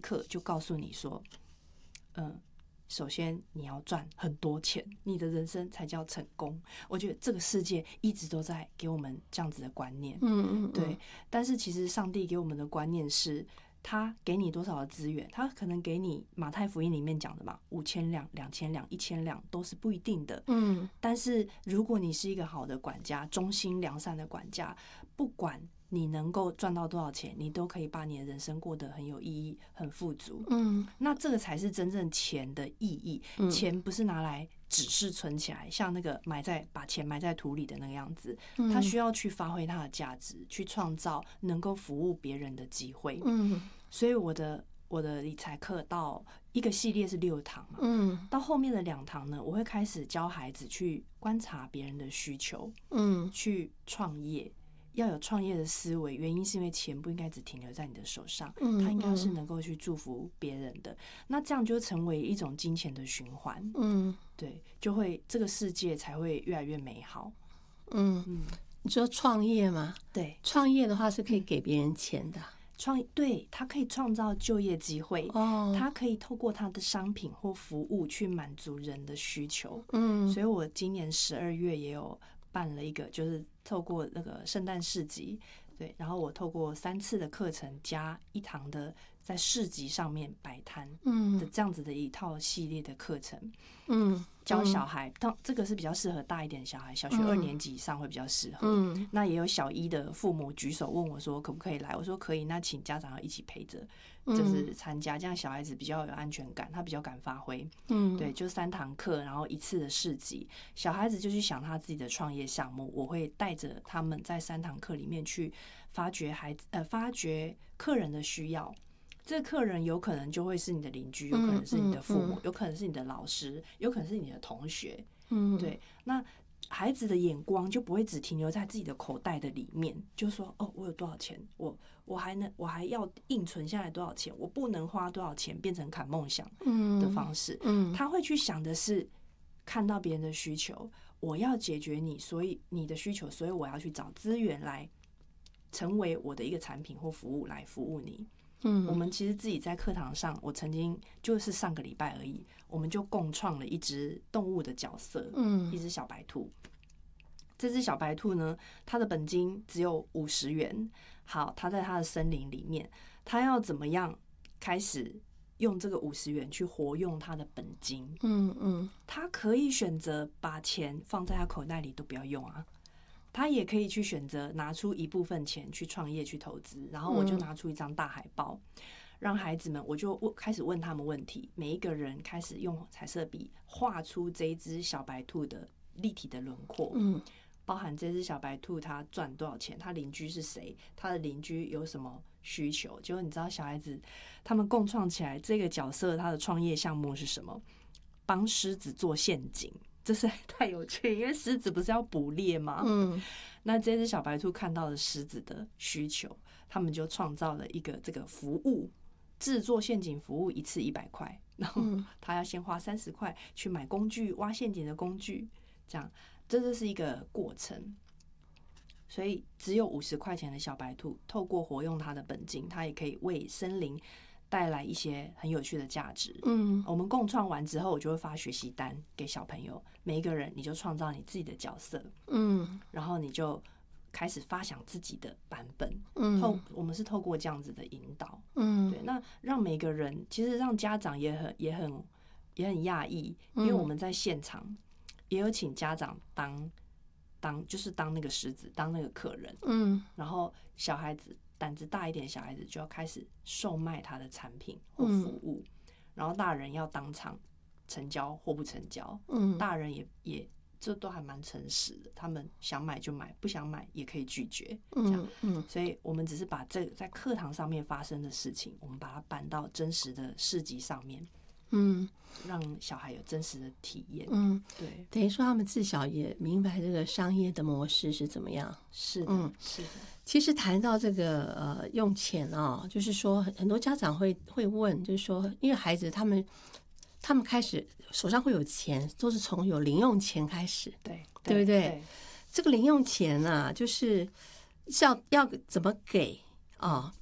刻就告诉你说，首先你要赚很多钱，你的人生才叫成功。我觉得这个世界一直都在给我们这样子的观念，对。但是其实上帝给我们的观念是，他给你多少的资源，他可能给你马太福音里面讲的嘛，5000两、2000两、1000两都是不一定的。但是如果你是一个好的管家，忠心良善的管家，不管你能够赚到多少钱，你都可以把你的人生过得很有意义、很富足。那这个才是真正钱的意义。钱不是拿来只是存起来，像那个把钱埋在土里的那个样子，它需要去发挥它的价值，去创造能够服务别人的机会。所以我的理财课到一个系列是6堂嘛，到后面的2堂呢，我会开始教孩子去观察别人的需求，去创业。要有创业的思维，原因是因为钱不应该只停留在你的手上，它应该是能够去祝福别人的。那这样就成为一种金钱的循环，对，就会这个世界才会越来越美好。 你说创业吗？ 对， 创业的话是可以给别人钱的。 对，它可以创造就业机会，它可以透过它的商品或服务去满足人的需求。所以我今年12月也有办了一个，就是透过那个圣诞市集，对，然后我透过3次的课程加1堂的在市集上面摆摊的这样子的一套系列的课程，教小孩，这个是比较适合大一点的小孩，小学2年级以上会比较适合。那也有小1的父母举手问我说可不可以来，我说可以，那请家长要一起陪着，就是参加，这样小孩子比较有安全感，他比较敢发挥。对，就3堂课，然后1次的市集，小孩子就去想他自己的创业项目，我会带着他们在3堂课里面去发掘发掘客人的需要。这个客人有可能就会是你的邻居，有可能是你的父母，有可能是你的老师，有可能是你的同学。对，那孩子的眼光就不会只停留在自己的口袋的里面，就说我有多少钱，我还要硬存下来多少钱，我不能花多少钱变成砍梦想的方式。他会去想的是看到别人的需求，我要解决你的需求，所以我要去找资源来成为我的一个产品或服务来服务你。我们其实自己在课堂上，我曾经就是上个礼拜而已，我们就共创了一只动物的角色，一只小白兔。这只小白兔呢，它的本金只有50元。好，它在它的森林里面，它要怎么样开始用这个50元去活用它的本金？它可以选择把钱放在它口袋里都不要用啊。他也可以去选择拿出一部分钱去创业去投资，然后我就拿出一张大海报，让孩子们，我就开始问他们问题，每一个人开始用彩色笔画出这一只小白兔的立体的轮廓，包含这只小白兔它赚多少钱，它邻居是谁，它的邻居有什么需求。结果你知道小孩子他们共创起来这个角色，他的创业项目是什么？帮狮子做陷阱。这是太有趣，因为狮子不是要捕猎吗？那这只小白兔看到了狮子的需求，他们就创造了一个这个服务，制作陷阱服务，1次100块，然后他要先花30块去买工具，挖陷阱的工具，这就是一个过程。所以只有50块钱的小白兔，透过活用它的本金，它也可以为森林带来一些很有趣的价值。我们共创完之后，我就会发学习单给小朋友，每一个人你就创造你自己的角色，然后你就开始发想自己的版本。我们是透过这样子的引导，对，那让每个人，其实让家长也很讶异，因为我们在现场也有请家长当那个狮子，当那个客人，然后小孩子胆子大一点，小孩子就要开始售卖他的产品或服务，然后大人要当场成交或不成交，大人也这都还蛮诚实的，他们想买就买，不想买也可以拒绝，这样，所以我们只是把这在课堂上面发生的事情，我们把它搬到真实的市集上面，让小孩有真实的体验，对， 等于说他们自小也明白这个商业的模式是怎么样。 是的，是的。 其实谈到这个用钱就是说很多家长会问，就是说因为孩子他们开始手上会有钱，都是从有零用钱开始，对不对？ 对， 这个零用钱就是要怎么给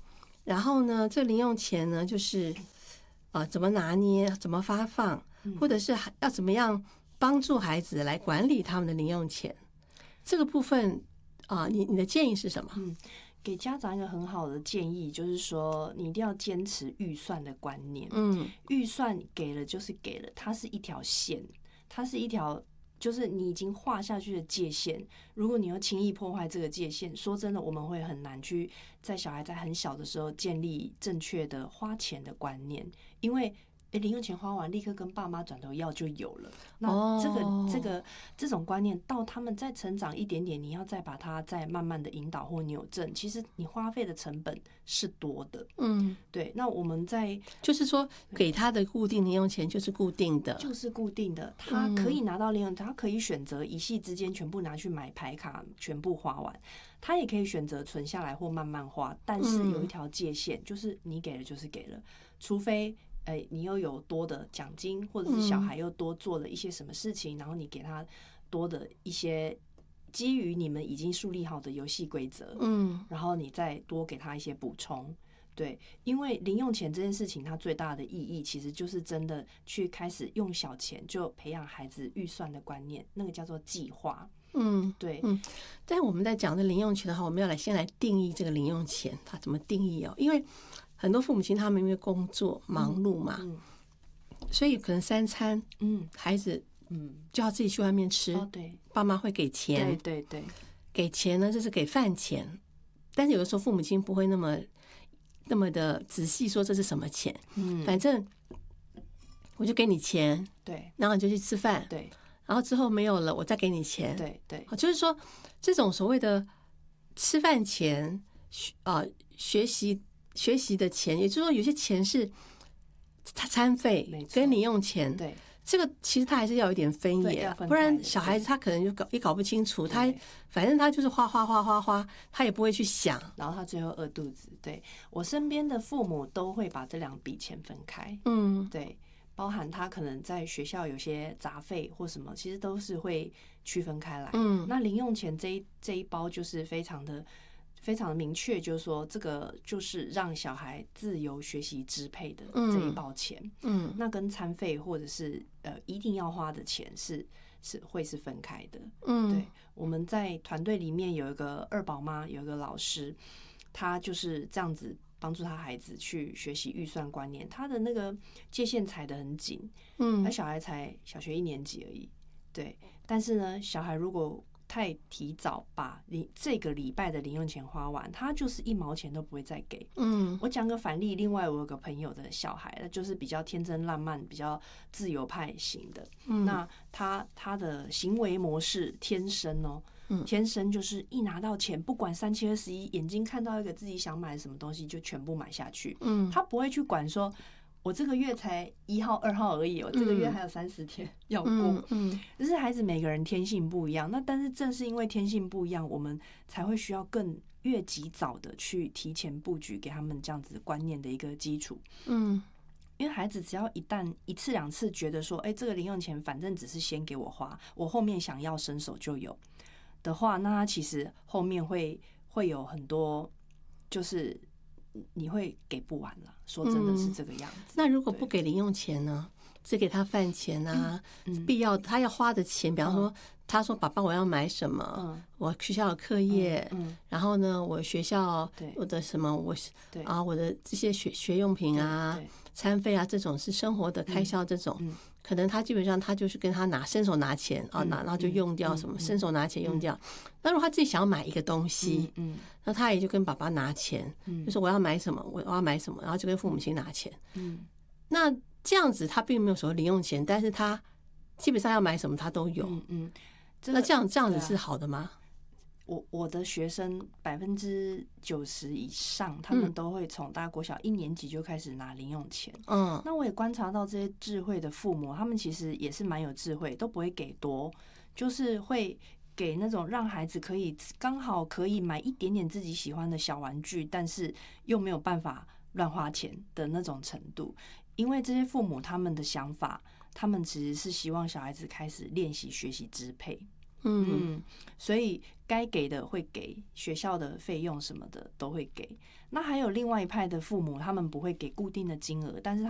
然后呢，这零用钱呢，就是怎么拿捏，怎么发放，或者是要怎么样帮助孩子来管理他们的零用钱，这个部分你的建议是什么？ 给家长一个很好的建议，就是说你一定要坚持预算的观念。预算给了就是给了，它是一条线，它是一条就是你已经画下去的界限。如果你又轻易破坏这个界限，说真的，我们会很难去在小孩在很小的时候建立正确的花钱的观念，因为零用钱花完，立刻跟爸妈转头要就有了。那这种观念，到他们再成长一点点，你要再把它再慢慢的引导或扭正，其实你花费的成本是多的。对。那我们就是说，给他的固定零用钱就是固定的， 他可以拿到零用钱，他可以选择一夕之间全部拿去买牌卡，全部花完。他也可以选择存下来或慢慢花，但是有一条界限，就是你给了就是给了，除非你又有多的奖金，或者是小孩又多做了一些什么事情，然后你给他多的一些基于你们已经树立好的游戏规则，然后你再多给他一些补充。对，因为零用钱这件事情，它最大的意义其实就是真的去开始用小钱就培养孩子预算的观念，那个叫做计划。对。 但我们在讲的零用钱的话，我们要先来定义这个零用钱，它怎么定义因为很多父母亲他们因为工作忙碌嘛，所以可能3餐，孩子就要自己去外面吃。 对， 爸妈会给钱， 对， 给钱呢就是给饭钱，但是有的时候父母亲不会那么的仔细说这是什么钱，反正我就给你钱， 对， 然后你就去吃饭， 对， 然后之后没有了我再给你钱， 对， 就是说这种所谓的吃饭钱，学习的钱，也就是说有些钱是餐费跟零用钱， 对， 这个其实他还是要有一点分野，不然小孩子他可能就搞不清楚，反正他就是花，他也不会去想， 然后他最后饿肚子。对，我身边的父母都会把这2笔钱分开，对，包含他可能在学校有些杂费或什么，其实都是会区分开来。那零用钱这一包就是非常的明确，就是说这个就是让小孩自由学习支配的这一包钱。那跟餐费或者是一定要花的钱是会是分开的。对，我们在团队里面有一个2宝妈，有一个老师，他就是这样子帮助他孩子去学习预算观念，他的那个界限踩得很紧。他小孩才小学1年级而已。对，但是呢，小孩如果太提早把这个礼拜的零用钱花完，他就是1毛钱都不会再给。我讲个反例，另外我有个朋友的小孩，就是比较天真烂漫、比较自由派型的。那他的行为模式天生天生就是一拿到钱，不管3七21，眼睛看到一个自己想买什么东西就全部买下去。他不会去管说，我这个月才1号2号而已，我这个月还有30天要过。就是孩子每个人天性不一样，那但是正是因为天性不一样，我们才会需要越及早的去提前布局，给他们这样子观念的一个基础。因为孩子只要一旦1次2次觉得说，这个零用钱反正只是先给我花，我后面想要伸手就有的话，那他其实后面会有很多就是你会给不完了，说真的是这个样子。 那如果不给零用钱呢？只给他饭钱啊，必要他要花的钱，比方说他说爸爸我要买什么，我学校的课业，然后呢我学校我的什么我的这些学用品啊、餐费啊，这种是生活的开销，这种可能他基本上他就是跟他伸手拿钱然后就用掉什么，伸手拿钱用掉。那如果他自己想要买一个东西，那他也就跟爸爸拿钱，就说我要买什么，我要买什么，然后就跟父母亲拿钱。那这样子他并没有所谓零用钱，但是他基本上要买什么他都有。那这样子是好的吗？ 我的学生90%以上，他们都会从大概国小1年级就开始拿零用钱。那我也观察到这些智慧的父母，他们其实也是蛮有智慧，都不会给多，就是会给那种让孩子刚好可以买一点点自己喜欢的小玩具，但是又没有办法乱花钱的那种程度。因为这些父母他们的想法，他们其实是希望小孩子开始练习学习支配。 所以该给的会给，学校的费用什么的都会给。那还有另外一派的父母，他们不会给固定的金额，但是